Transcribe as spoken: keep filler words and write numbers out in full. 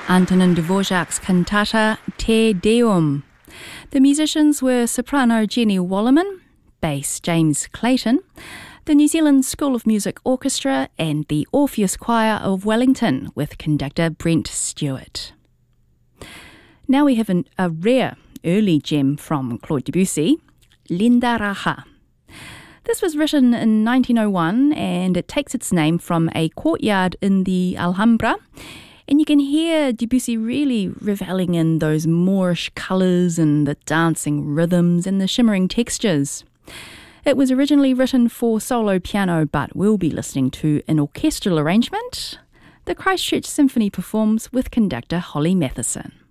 Antonin Dvorak's cantata Te Deum. The musicians were soprano Jenny Wallerman, bass James Clayton, the New Zealand School of Music Orchestra and the Orpheus Choir of Wellington with conductor Brent Stewart. Now we have an, a rare early gem from Claude Debussy, Linda Raha. This was written in nineteen oh one and it takes its name from a courtyard in the Alhambra. And you can hear Debussy really reveling in those Moorish colours and the dancing rhythms and the shimmering textures. It was originally written for solo piano, but we'll be listening to an orchestral arrangement. The Christchurch Symphony performs with conductor Holly Matheson.